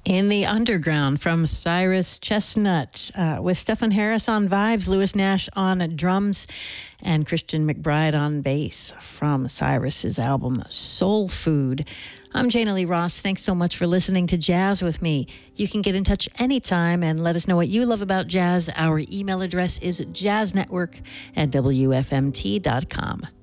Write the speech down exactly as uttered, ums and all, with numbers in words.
In the Underground from Cyrus Chestnut, uh, with Stephen Harris on vibes, Lewis Nash on drums, and Christian McBride on bass from Cyrus's album Soul Food. I'm Jana Lee Ross. Thanks so much for listening to Jazz with me. You can get in touch anytime and let us know what you love about jazz. Our email address is jazznetwork at w f m t dot com.